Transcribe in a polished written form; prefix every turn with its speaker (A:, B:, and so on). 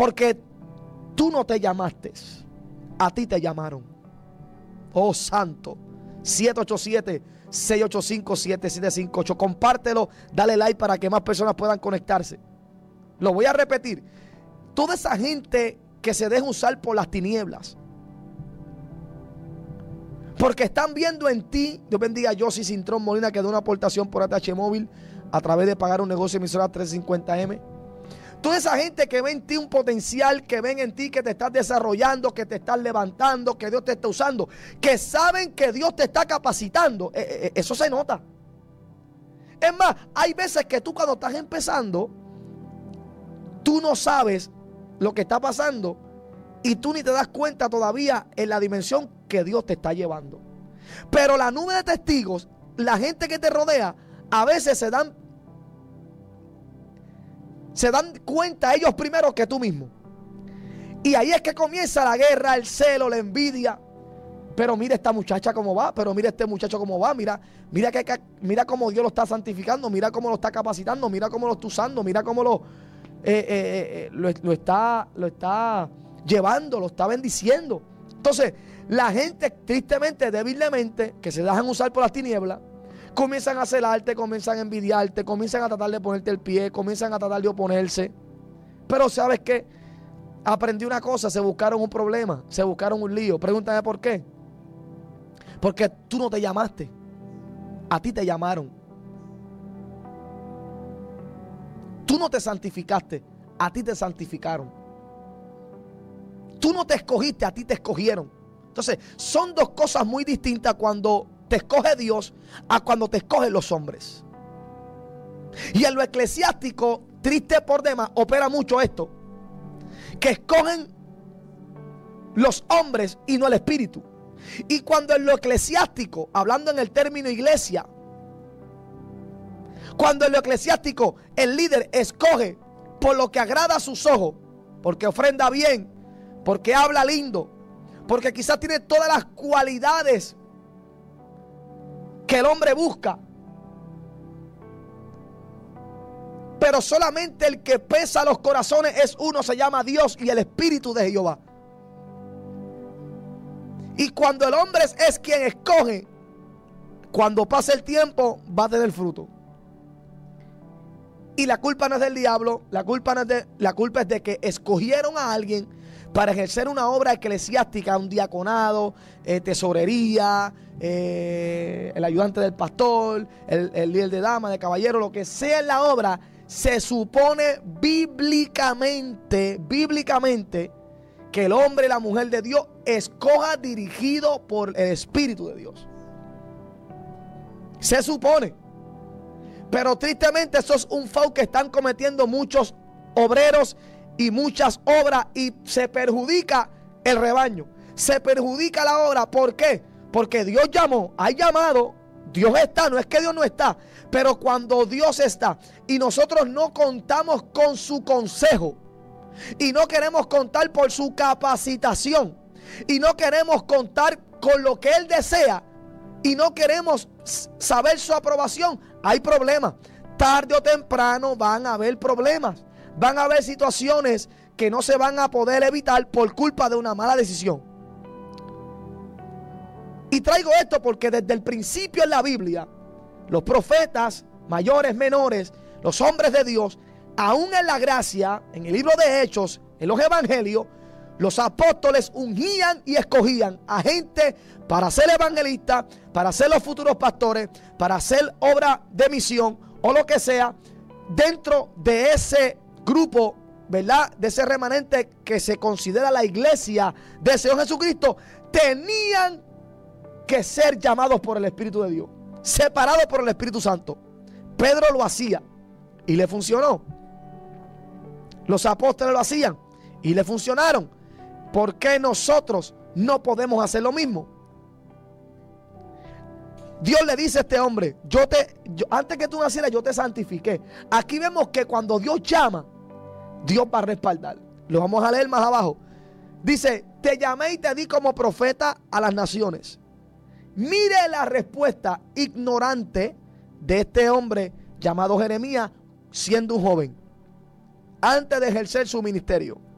A: Porque tú no te llamaste, a ti te llamaron. Oh santo. 787-685-7758. Compártelo, dale like para que más personas puedan conectarse. Lo voy a repetir. Toda esa gente que se deja usar por las tinieblas, porque están viendo en ti. Dios bendiga a Josie Cintrón Molina, que da una aportación por ATH Móvil a través de pagar un negocio emisora 350M. Toda esa gente que ve en ti un potencial, que ven en ti que te estás desarrollando, que te estás levantando, que Dios te está usando, que saben que Dios te está capacitando, eso se nota. Es más, hay veces que tú cuando estás empezando, tú no sabes lo que está pasando y tú ni te das cuenta todavía en la dimensión que Dios te está llevando. Pero la nube de testigos, la gente que te rodea, a veces se dan cuenta ellos primero que tú mismo. Y ahí es que comienza la guerra, el celo, la envidia. Pero mira esta muchacha cómo va, pero mira este muchacho cómo va, mira cómo Dios lo está santificando, mira cómo lo está capacitando, mira cómo lo está usando, mira cómo lo está llevando, lo está bendiciendo. Entonces, la gente tristemente, débilmente, que se dejan usar por las tinieblas, comienzan a celarte, comienzan a envidiarte, comienzan a tratar de ponerte el pie, comienzan a tratar de oponerse. Pero ¿sabes qué? Aprendí una cosa, se buscaron un problema, se buscaron un lío. Pregúntame por qué. Porque tú no te llamaste, a ti te llamaron. Tú no te santificaste, a ti te santificaron. Tú no te escogiste, a ti te escogieron. Entonces, son dos cosas muy distintas cuando te escoge Dios a cuando te escogen los hombres. Y en lo eclesiástico, triste por demás, opera mucho esto, que escogen los hombres y no el espíritu. Y cuando en lo eclesiástico, hablando en el término iglesia, cuando en lo eclesiástico el líder escoge por lo que agrada a sus ojos, porque ofrenda bien, porque habla lindo, porque quizás tiene todas las cualidades que el hombre busca, pero solamente el que pesa los corazones es uno, se llama Dios y el Espíritu de Jehová. Y cuando el hombre es quien escoge, cuando pase el tiempo va a tener fruto. Y la culpa no es del diablo, la culpa es de que escogieron a alguien para ejercer una obra eclesiástica, un diaconado, tesorería, el ayudante del pastor, el líder de dama, de caballero, lo que sea en la obra. Se supone bíblicamente que el hombre y la mujer de Dios escoja dirigido por el Espíritu de Dios. Se supone. Pero tristemente eso es un foul que están cometiendo muchos obreros y muchas obras, y se perjudica el rebaño, se perjudica la obra. ¿Por qué? Porque Dios llamó, hay llamado, Dios está, no es que Dios no está, pero cuando Dios está y nosotros no contamos con su consejo y no queremos contar por su capacitación y no queremos contar con lo que Él desea y no queremos saber su aprobación, hay problemas. Tarde o temprano van a haber problemas. Van a haber situaciones que no se van a poder evitar por culpa de una mala decisión. Y traigo esto porque desde el principio en la Biblia, los profetas, mayores, menores, los hombres de Dios, aún en la gracia, en el libro de Hechos, en los evangelios, los apóstoles ungían y escogían a gente para ser evangelistas, para ser los futuros pastores, para hacer obra de misión o lo que sea, dentro de ese grupo, ¿verdad? De ese remanente que se considera la iglesia del Señor Jesucristo, tenían que ser llamados por el Espíritu de Dios, separados por el Espíritu Santo. Pedro lo hacía y le funcionó. Los apóstoles lo hacían y le funcionaron. ¿Por qué nosotros no podemos hacer lo mismo? Dios le dice a este hombre, antes que tú nacieras yo te santifiqué. Aquí vemos que cuando Dios llama, Dios va a respaldar. Lo vamos a leer más abajo. Dice, te llamé y te di como profeta a las naciones. Mire la respuesta ignorante de este hombre llamado Jeremías, siendo un joven, antes de ejercer su ministerio.